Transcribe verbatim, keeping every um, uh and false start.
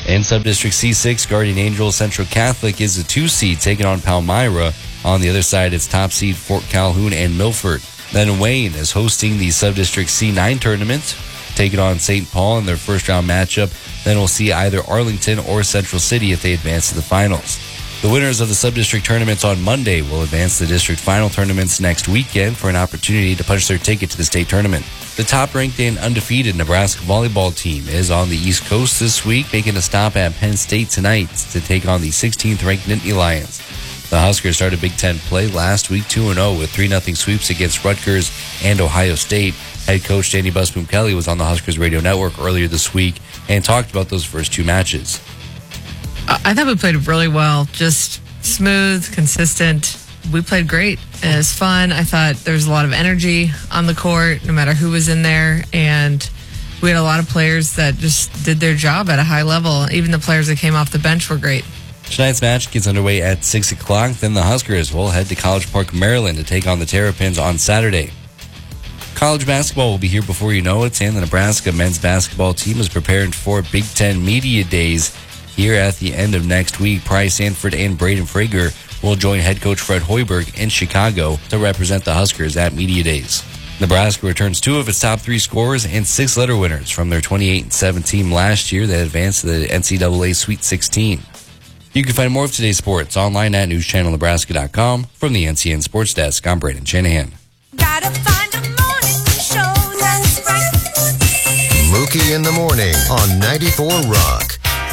In Subdistrict C six, Guardian Angel Central Catholic is the two seed taking on Palmyra. On the other side, it's top seed Fort Calhoun and Milford. Then Wayne is hosting the Subdistrict C nine tournament, taking on Saint Paul in their first round matchup. Then we'll see either Arlington or Central City if they advance to the finals. The winners of the Subdistrict tournaments on Monday will advance to the district final tournaments next weekend for an opportunity to punch their ticket to the state tournament. The top-ranked and undefeated Nebraska volleyball team is on the East Coast this week, making a stop at Penn State tonight to take on the sixteenth-ranked Nittany Lions. The Huskers started Big Ten play last week two and oh with three nothing sweeps against Rutgers and Ohio State. Head coach Danny Busboom Kelly was on the Huskers radio network earlier this week and talked about those first two matches. I thought we played really well, just smooth, consistent. We played great. It was fun. I thought there was a lot of energy on the court, no matter who was in there. And we had a lot of players that just did their job at a high level. Even the players that came off the bench were great. Tonight's match gets underway at six o'clock. Then the Huskers will head to College Park, Maryland to take on the Terrapins on Saturday. College basketball will be here before you know it, and the Nebraska men's basketball team is preparing for Big Ten Media Days here at the end of next week. Price Sanford and Braden Frager will join head coach Fred Hoiberg in Chicago to represent the Huskers at Media Days. Nebraska returns two of its top three scorers and six letter winners from their twenty-eight and seven team last year that advanced to the N C double A Sweet sixteen. You can find more of today's sports online at news channel nebraska dot com. From the N C N Sports Desk, I'm Brandon Shanahan. Gotta find a morning show that's right. Mookie in the morning on ninety-four Rock.